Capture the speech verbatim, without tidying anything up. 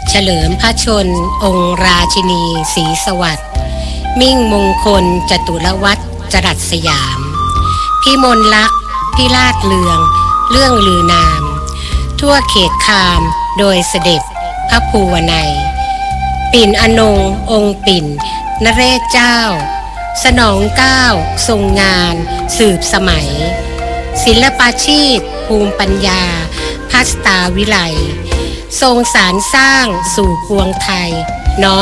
เฉลิมพระชนองค์ราชินีศรีสวัสดิ์มิ่งมงคลจตุรวัฒน์จรัสสยามพิมลลักษณ์พิราชเลืองเรื่องลือนามทั่วเขตคามโดยเสด็จพระภูวนัยปิ่นอนงองค์ปิ่นนเรศเจ้าสนองเกล้าทรงงานสืบสมัยศิลปาชีพภูมิปัญญาพัสตาวิไลทรงสารสร้างสู่ปวงไทยน้อม